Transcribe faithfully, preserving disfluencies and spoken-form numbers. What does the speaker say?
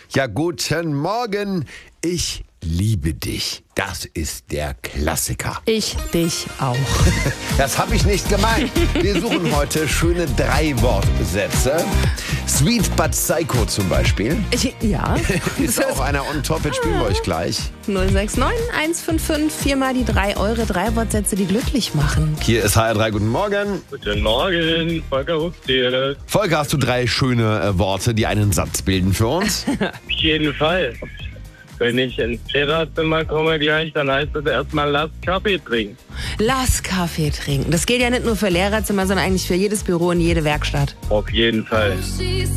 Ja, guten Morgen. Ich liebe dich. Das ist der Klassiker. Ich dich auch. Das habe ich nicht gemeint. Wir suchen heute schöne Drei-Wort-Sätze. Sweet but Psycho zum Beispiel. Ich, ja. Ist auch einer on top. Jetzt spielen wir euch gleich. null sechs neun eins fünf fünf, viermal die drei Eure Drei-Wort-Sätze, die glücklich machen. Hier ist H R drei. Guten Morgen. Guten Morgen, Volker Huftiere. Volker, hast du drei schöne äh, Worte, die einen Satz bilden für uns? Auf jeden Fall. Wenn ich ins Lehrerzimmer komme gleich, dann heißt es erstmal, lass Kaffee trinken. Lass Kaffee trinken. Das gilt ja nicht nur für Lehrerzimmer, sondern eigentlich für jedes Büro und jede Werkstatt. Auf jeden Fall.